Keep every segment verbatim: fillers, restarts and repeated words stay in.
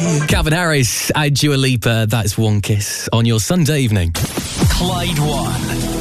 Calvin Harris and Dua Lipa, that's One Kiss on your Sunday evening. Clyde One.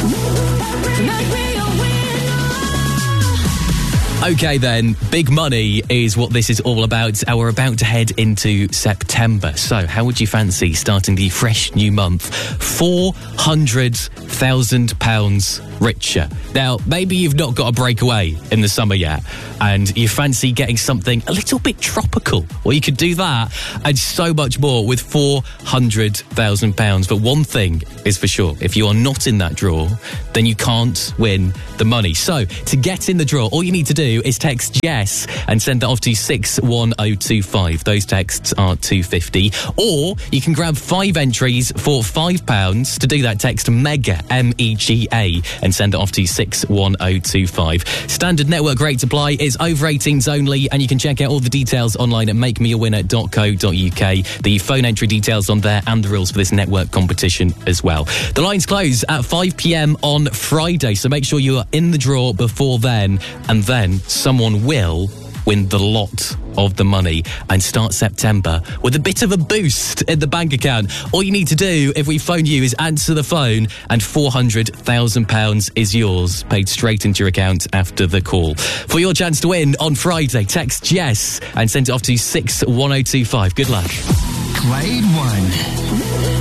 Okay then, big money is what this is all about, and we're about to head into September. So how would you fancy starting the fresh new month four hundred thousand pounds richer? Now, maybe you've not got a breakaway in the summer yet, and you fancy getting something a little bit tropical. Well, you could do that and so much more with four hundred thousand pounds. But one thing is for sure, if you are not in that draw, then you can't win the money. So, to get in the draw, all you need to do is text Jess and send that off to six one oh two five. Those texts are two fifty. Or you can grab five entries for five pounds. To do that, text MEGA, M E G A, and send it off to six one oh two five. Standard network rates apply, is over eighteens only, and you can check out all the details online at make me a winner dot co dot uk. The phone entry details on there and the rules for this network competition as well. The lines close at five p.m. on Friday, so make sure you are in the draw before then, and then someone will win the lot of the money and start September with a bit of a boost in the bank account. All you need to do, if we phone you, is answer the phone, and four hundred thousand pounds is yours, paid straight into your account after the call. For your chance to win on Friday, text Jess and send it off to six one oh two five. Good luck. Clyde One.